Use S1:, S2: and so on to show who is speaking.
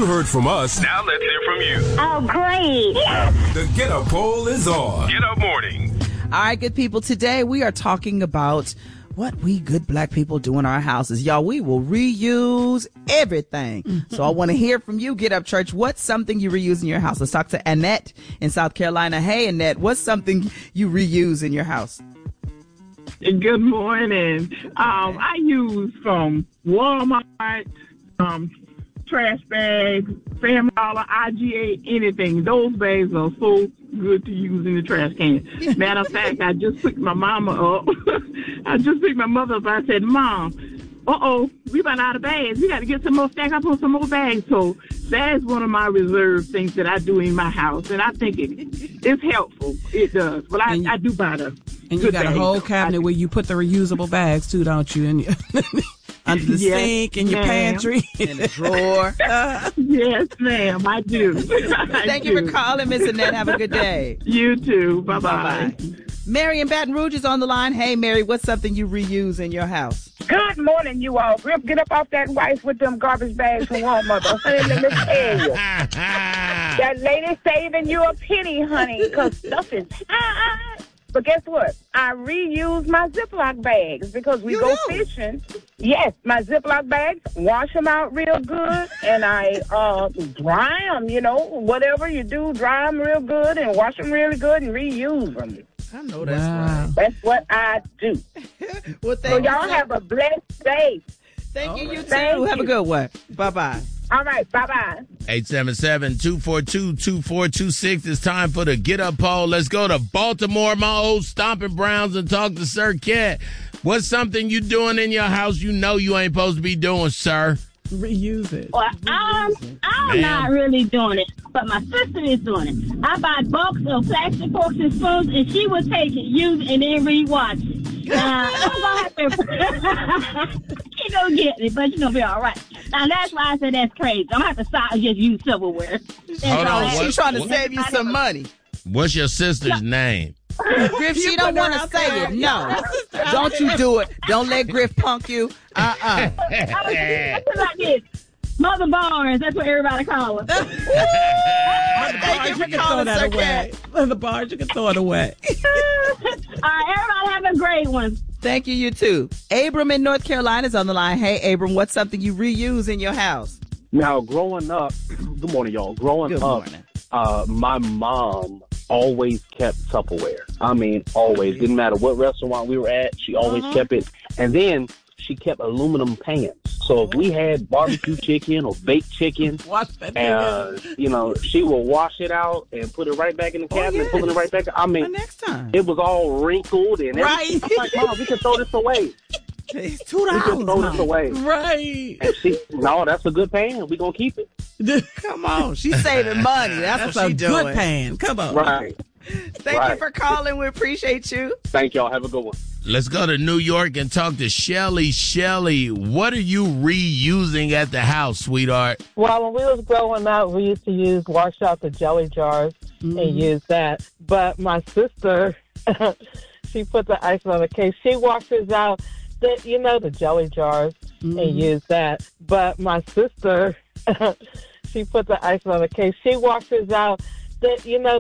S1: You heard from us.
S2: Now let's hear from you.
S3: Oh, great.
S1: The Get Up poll is on.
S2: Get Up Morning.
S4: All right, good people. Today we are talking about what we good black people do in our houses. Y'all, we will reuse everything. So I want to hear from you, Get Up Church. What's something you reuse in your house? Let's talk to Annette in South Carolina. Hey, Annette, what's something you reuse in your house?
S5: Good morning. I use from Walmart, trash bags, Family Dollar, IGA, anything. Those bags are so good to use in the trash can. Matter of fact, I just picked my mama up. I just picked my mother up. I said, Mom, we run out of bags. We got to get some more, stack up on some more bags. So that's one of my reserve things that I do in my house. And I think it's helpful. It does. But I do buy them.
S6: And you got a whole cabinet where you put the reusable bags too, don't you? And under the sink, in your pantry,
S4: in the drawer.
S5: Yes, ma'am, I do.
S4: Thank you for calling, Miss Annette. Have a good day.
S5: You too. Bye-bye.
S4: Mary in Baton Rouge is on the line. Hey, Mary, what's something you reuse in your house?
S7: Good morning, you all. Grip, get up off that rice with them garbage bags from Walmart. Honey, let me tell you. That lady saving you a penny, honey, because stuff is high. But guess what? I reuse my Ziploc bags because we go fishing. Yes, my Ziploc bags, wash them out real good, and I dry them, whatever you do, dry them real good and wash them really good and reuse them.
S4: I know that's right.
S7: That's what I do.
S4: Well,
S7: so y'all have a blessed day.
S4: Thank you, you too. Have a good one. Bye-bye.
S7: All right, bye-bye.
S8: 877-242-2426. It's time for the Get Up poll. Let's go to Baltimore, my old stomping Browns, and talk to Sir Cat. What's something you doing in your house you know you ain't supposed to be doing, sir?
S6: Reuse it.
S3: Well, I'm not really doing it, but my sister is doing it. I buy bulks of plastic forks and spoons, and she will take it, use it, and then re-wash it. I'm going to have to... She gonna get it, but she's gonna be all right. Now, that's why I said that's crazy. I'm going to have to stop and just use silverware.
S8: Hold on.
S4: She's trying to save you some money.
S8: What's your sister's name?
S4: Griff, she don't want to say it. No. Don't you do it. Don't let Griff punk you.
S3: I was like this. Mother Barnes, that's what everybody call her.
S4: Thank you for calling, Sir Cat.
S6: Mother Barnes, you can throw it away.
S3: All right, everybody have a great one.
S4: Thank you, you too. Abram in North Carolina is on the line. Hey, Abram, what's something you reuse in your house?
S9: Now, growing up, good morning, y'all. Growing up, my mom always kept Tupperware. I mean, always. Didn't matter what restaurant we were at, she always kept it. And then she kept aluminum pans. So if we had barbecue chicken or baked chicken, she will wash it out and put it right back in the cabinet, put it right back. I mean,
S4: next time.
S9: It was all wrinkled and everything. I'm like, Mom, we can throw this away.
S4: It's $2.
S9: We can throw this away.
S6: Right.
S9: And that's a good pan. We're going to keep it.
S4: Come on. She's saving money. That's what she's doing.
S6: Good pan. Come on.
S9: Right.
S4: Thank you for calling. We appreciate you.
S9: Thank y'all. Have a good one.
S8: Let's go to New York and talk to Shelly. Shelly, what are you reusing at the house, sweetheart?
S10: Well, when we was growing up, we used to wash out the jelly jars and use that. But my sister, she put the ice on the cake. She washes out the jelly jars and use that. But my sister, she put the ice on the cake. She washes out